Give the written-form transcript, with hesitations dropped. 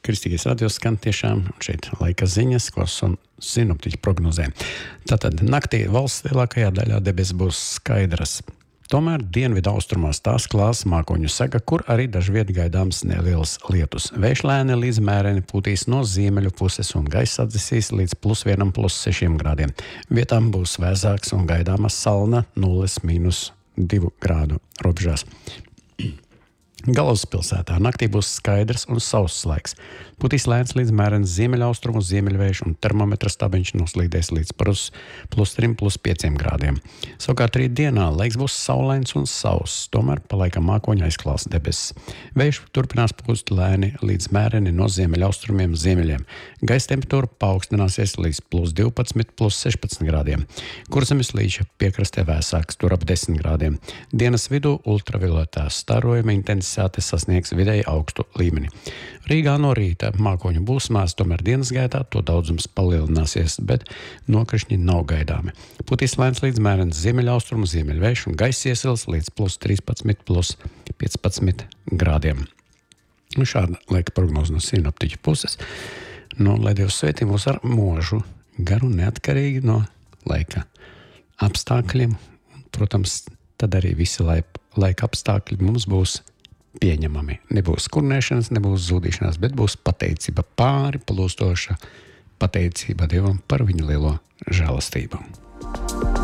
Kristīgais radios skan tiešām šeit laika ziņas, ko sinoptiķi prognozē. Tātad naktī valsts lielākajā daļā debesis būs skaidras. Tomēr dienvidu austrumos tās klās mākoņu sega, kur arī dažviet gaidāms neliels lietus. Vējš lēni līdz mēreni pūtīs no ziemeļu puses un gaiss atdzisīs līdz +1, +6 grādiem. Vietām būs vēsāks un gaidāma salna 0–2 grādu robežās. Galvaspilsētā naktī būs skaidrs un sauss laiks. Putīs lēns līdz mērens ziemeļaustrumu ziemeļvējš un termometra stabiņš noslīdēs līdz +3, +5 grādiem. Savukārt rītdienā laiks būs saulains un sauss, tomēr pa laikam mākoņi aizklās debesis. Vējš turpinās pūst lēni līdz mēreni no ziemeļaustrumiem ziemeļiem. Gaisa temperatūra paaugstināsies līdz +12, +16 grādiem. Kurzemes līča piekrastē vēsāks, tur ap 10 grādiem. Dienas vidū ultravioletā starojuma intensitāte sasniegs vidēji augstu līmeni. Rīgā no rīta mākoņu būs maz, tomēr dienas gaitā to daudzums palielināsies, bet nokrišņi nav gaidāmi. Putīs lēns līdz mērens ziemeļaustrumu ziemeļvējš un gaiss iesils līdz +13, +15 grādiem. Šāda laika prognoze no sinoptiķu puses. Lai Dievs svētī mūs ar mūžu, garu neatkarīgi no laika apstākļiem. Protams, tad arī visi laika apstākļi mums būs pieņemami. Nebūs kurnēšanas, nebūs zudīšanās, bet būs pateicība pāri plūstoša pateicība Dievam par viņa lielo žēlastību.